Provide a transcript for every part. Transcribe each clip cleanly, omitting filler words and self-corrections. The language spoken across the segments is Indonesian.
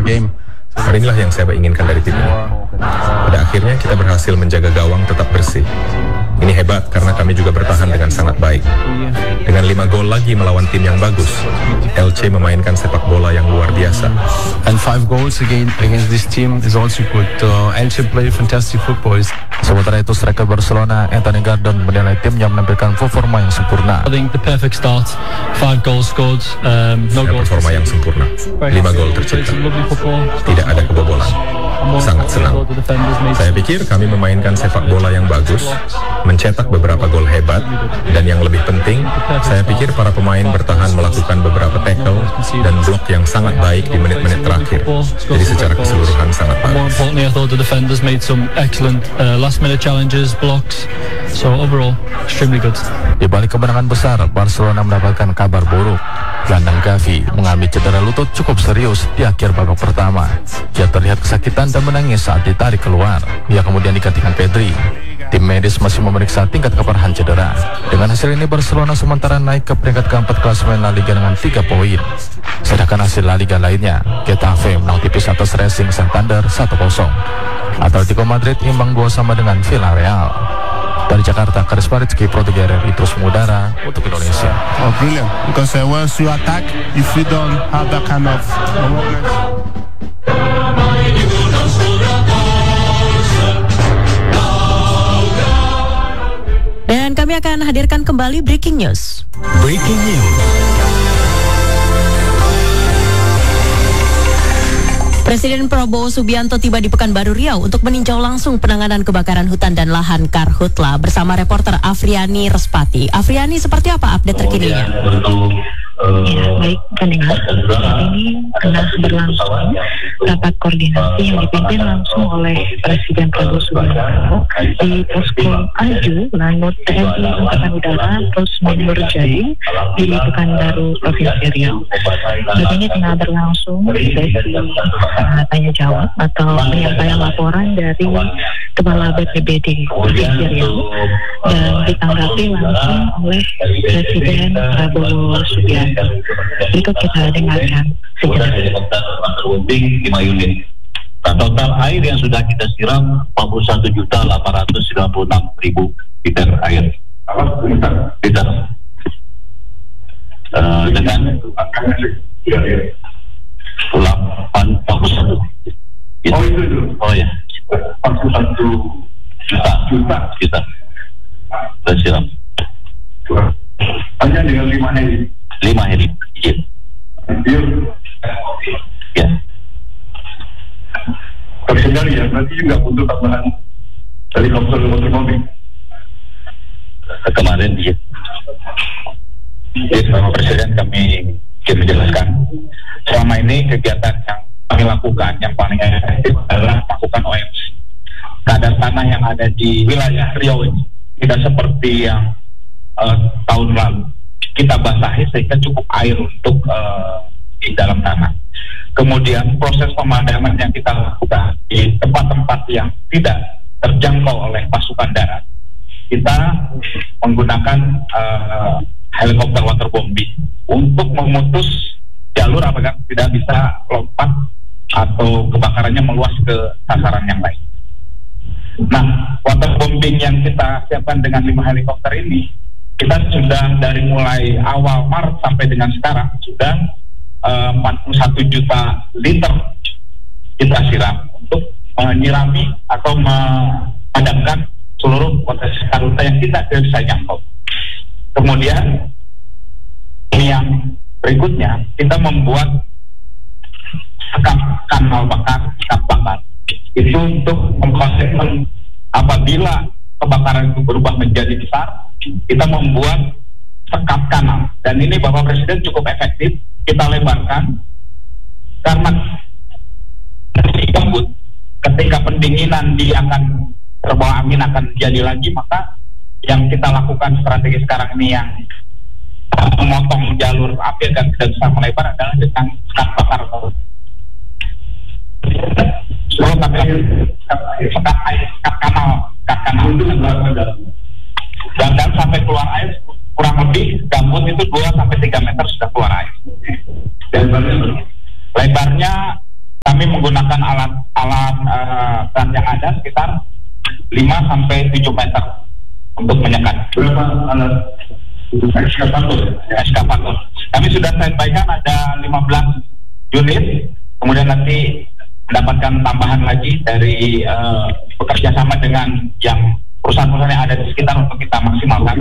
game. Hal inilah yang saya inginkan dari tim ini. Pada akhirnya kita berhasil menjaga gawang tetap bersih. Ini hebat karena kami juga bertahan dengan sangat baik. Dengan 5 gol lagi melawan tim yang bagus, LC memainkan sepak bola yang luar biasa. And 5 goals against this team is also good. LC play fantastic football. Sementara itu striker Barcelona Anthony Gordon menilai timnya menampilkan performa yang sempurna. I think the perfect start. 5 goals scored. No goals. Performa yang sempurna. 5 gol tercipta. Tidak ada kebobolan. Sangat senang. Saya pikir kami memainkan sepak bola yang bagus, mencetak beberapa gol hebat, dan yang lebih penting, saya pikir para pemain bertahan melakukan beberapa tackle dan blok yang sangat baik di menit-menit terakhir. Jadi secara keseluruhan sangat bagus. More importantly, I thought the defenders made some excellent last-minute challenges, blocks. So overall, extremely good. Di balik kemenangan besar, Barcelona mendapatkan kabar buruk. Gelandang Gavi mengalami cedera lutut cukup serius di akhir babak pertama. Dia terlihat kesakitan dan menangis saat ditarik keluar. Ia kemudian digantikan Pedri. Tim medis masih memeriksa tingkat keparahan cedera. Dengan hasil ini Barcelona sementara naik ke peringkat keempat klasemen La Liga dengan 3 poin. Sedangkan hasil La Liga lainnya, Getafe menang tipis atas Racing Santander 1-0. Atletico Madrid imbang 2-2 dengan Villarreal. Dari Jakarta, Karis Paritski, Pro 3 RRI terus mengudara untuk Indonesia. Oh, brilliant. Because once you attack, if you don't have that kind of awareness. Dan kami akan hadirkan kembali breaking news. Breaking news. Presiden Prabowo Subianto tiba di Pekanbaru Riau untuk meninjau langsung penanganan kebakaran hutan dan lahan Karhutla bersama reporter Afriani Respati. Afriani, seperti apa update terkininya? Ya, baik pendengar. Saat ini tengah berlangsung rapat koordinasi yang dipimpin langsung oleh Presiden Prabowo Subianto di Posko Aju Lanut TNI Angkatan Udara Pos Menur Jadi di Pekanbaru Provinsi Riau. Saat ini tengah berlangsung sesi tanya jawab atau penyampaian laporan dari Kepala BPBD Provinsi Riau dan ditanggapi langsung oleh Presiden Prabowo Subianto. Berikut kita dengarkan sejenak. 5 unit. Nah, total air yang sudah kita siram 41.896.000 liter air. Liter. Dengan 41. Oh ya. 41 juta. Kita siram. Hanya dengan 5 heli. 5 heli. Iya. Ya. Terkendali ya, nanti juga butuh tambahan helikopter waterbombing. Kemarin dia. Jadi Bapak Presiden kami ingin menjelaskan selama ini kegiatan yang kami lakukan yang paling efektif adalah melakukan OMC. Keadaan tanah yang ada di wilayah Riau ini tidak seperti yang tahun lalu. Kita basahi sehingga cukup air untuk di dalam tanah. Kemudian proses pemadaman yang kita lakukan di tempat-tempat yang tidak terjangkau oleh pasukan darat, kita menggunakan helikopter waterbombing untuk memutus jalur apakah tidak bisa lompat atau kebakarannya meluas ke sasaran yang lain. Nah, waterbombing yang kita siapkan dengan 5 helikopter ini, kita sudah dari mulai awal Maret sampai dengan sekarang sudah 41 juta liter kita siram untuk menyirami atau memadamkan seluruh potensi Karhutla yang kita tidak bisa jangkau. Kemudian yang berikutnya kita membuat sekam kanal bakar, itu untuk mengkonteks apabila kebakaran itu berubah menjadi besar, kita membuat sekat kanal, dan ini Bapak Presiden cukup efektif. Kita lebarkan karena ketika pendinginan dia akan terbawa angin akan jadi lagi, maka yang kita lakukan strategi sekarang ini yang memotong jalur api agar tidak bisa melebar adalah dengan sekat bakar. Seluruh sekat kanal dan sampai keluar air kurang lebih gambut itu 2-3 meter sudah keluar air. Dan lebarnya kami menggunakan alat berat yang ada sekitar 5-7 meter untuk menyekat. Berapa alat ekskavator? Kami sudah standby-kan ada 15 unit, kemudian nanti mendapatkan tambahan lagi dari bekerja sama dengan yang perusahaan-perusahaan yang ada di sekitar untuk kita maksimalkan.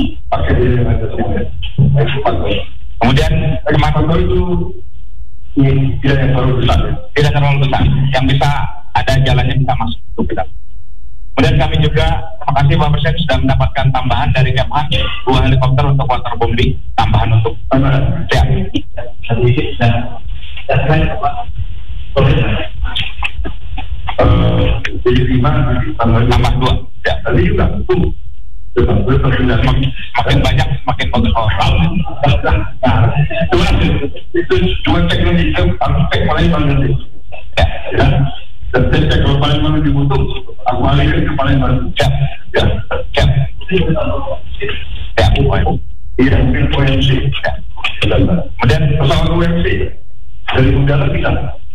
Kemudian kemampuan itu tidak terlalu besar, yang bisa ada jalannya bisa masuk untuk kita. Kemudian kami juga terima kasih Pak Presiden sudah mendapatkan tambahan dari Kemhan 2 helikopter untuk waterbombing tambahan untuk siap. Jadi 5 tambah 2 ya. Tadi juga makin banyak semakin bagus. Itu cuma teknologi itu paling bagus ya. Dan teknologi paling bagus dibutuh aku alih itu paling bagus ya. Iya mungkin OMC ya. Kemudian pesawat OMC dari udara bisa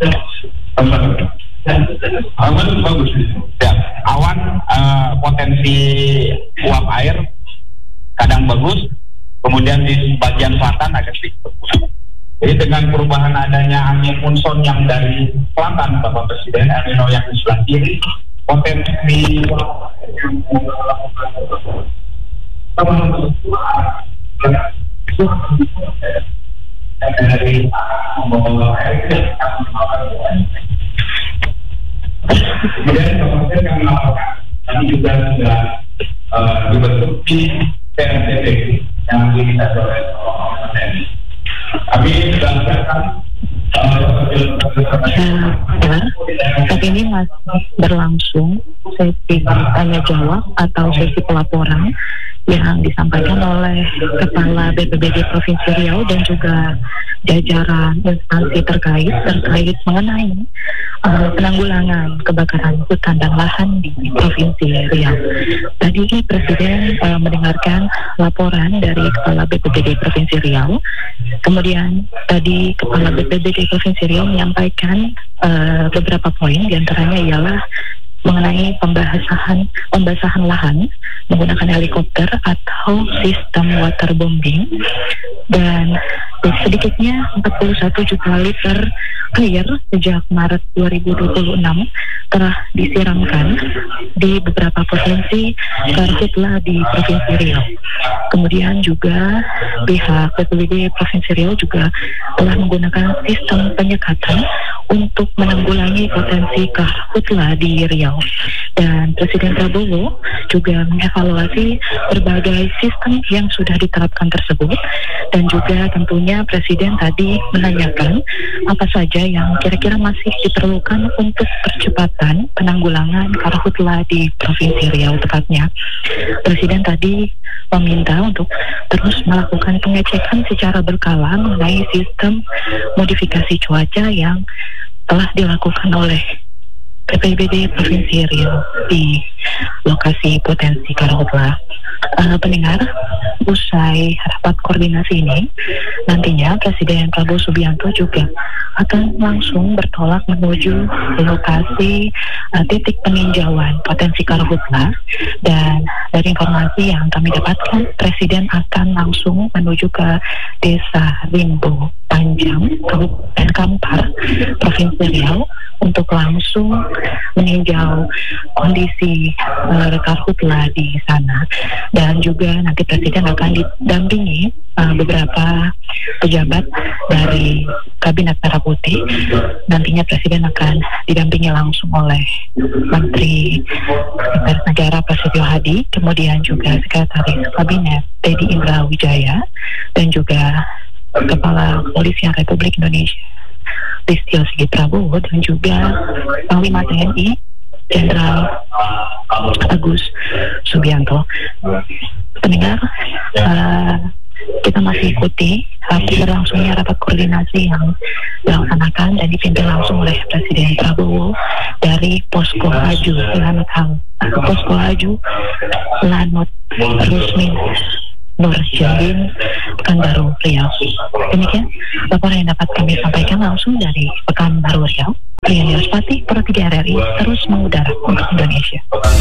awan bagus ya. Awan potensi uap air kadang bagus, kemudian di bagian selatan agak sedikit berkurang. Jadi dengan perubahan adanya angin monsun yang dari selatan Bapak Presiden, El Nino yang di sebelah kiri, potensi dari kemudian kemudian kami laporkan kami juga sudah dibentuk di TNTT yang diminta oleh TNI. Kami sudah siapkan saat ini masih berlangsung sesi tanya jawab atau sesi pelaporan yang disampaikan oleh Kepala BPBD Provinsi Riau dan juga jajaran instansi terkait mengenai penanggulangan kebakaran hutan dan lahan di Provinsi Riau. Tadi Presiden mendengarkan laporan dari Kepala BPBD Provinsi Riau. Kemudian tadi Kepala BPBD Provinsi Riau menyampaikan beberapa poin, diantaranya ialah mengenai pembahasan lahan menggunakan helikopter atau sistem waterbombing, dan sedikitnya 41 juta liter air sejak Maret 2026 telah disiramkan di beberapa provinsi karhutlah di Provinsi Riau. Kemudian juga pihak BPBD Provinsi Riau juga telah menggunakan sistem penyekatan untuk menanggulangi potensi karhutlah di Riau. Dan Presiden Prabowo juga mengevaluasi berbagai sistem yang sudah diterapkan tersebut, dan juga tentunya Presiden tadi menanyakan apa saja yang kira-kira masih diperlukan untuk percepatan penanggulangan karhutlah di Provinsi Riau tepatnya. Presiden tadi meminta untuk terus melakukan pengecekan secara berkala mengenai sistem modifikasi cuaca yang telah dilakukan oleh BPBD Provinsi Riau di lokasi potensi karhutlah. Pendengar, usai rapat koordinasi ini, nantinya Presiden Prabowo Subianto juga akan langsung bertolak menuju lokasi titik peninjauan potensi karhutlah, dan dari informasi yang kami dapatkan, Presiden akan langsung menuju ke Desa Rimbo Panjang, Kabupaten Kampar, Provinsi Riau, untuk langsung meninjau kondisi karhutlah di sana. Dan juga nanti Presiden akan didampingi beberapa pejabat dari Kabinet Merah Putih. Nantinya Presiden akan didampingi langsung oleh Menteri Sekretaris Negara Prasetyo Hadi, kemudian juga Sekretaris Kabinet Teddy Indra Wijaya, dan juga Kepala Kepolisian Republik Indonesia Listio Sigit Prabowo, dan juga Panglima TNI Jenderal Agus Subianto. Pendengar, kita masih ikuti berlangsungnya rapat koordinasi yang dilaksanakan dan dipimpin langsung oleh Presiden Prabowo dari Posko Aju Lanut Rusmin Nur Jendin, Pekanbaru Riau. Demikian laporan yang dapat kami sampaikan langsung dari Pekanbaru Riau. Priyani Respati, Pro 3 RRI, terus mengudara untuk Indonesia.